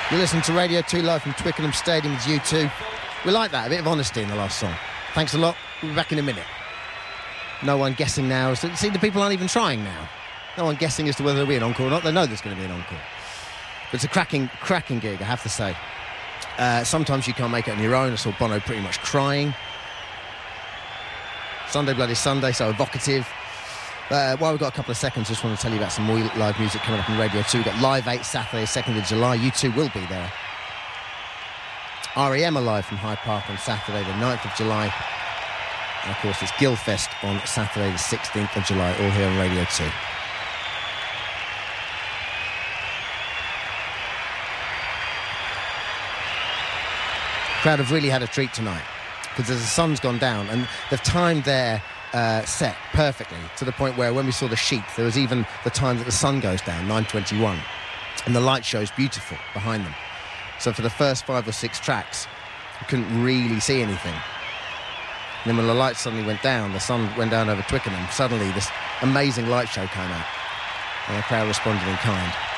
You listen to Radio 2 live from Twickenham Stadium with U2. We like that, a bit of honesty in the last song. Thanks a lot. We'll be back in a minute. No one guessing now. See, the people aren't even trying now. No one guessing as to whether there'll be an encore or not. They know there's going to be an encore. But it's a cracking gig, I have to say. Sometimes you can't make it on your own. I saw Bono pretty much crying. Sunday Bloody Sunday, so evocative. While we've got a couple of seconds, just want to tell you about some more live music coming up on Radio 2. We've got Live 8 Saturday, 2nd of July. U2 will be there. R.E.M. are live from Hyde Park on Saturday, the 9th of July. And of course, it's Guildfest on Saturday, the 16th of July, all here on Radio 2. Crowd have really had a treat tonight because as the sun's gone down and they've timed their set perfectly to the point where when we saw the sheet there was even the time that the sun goes down, 9:21, and the light show's beautiful behind them. So for the first 5 or 6 tracks you couldn't really see anything, and then when the light suddenly went down, the sun went down over Twickenham, suddenly this amazing light show came out and the crowd responded in kind.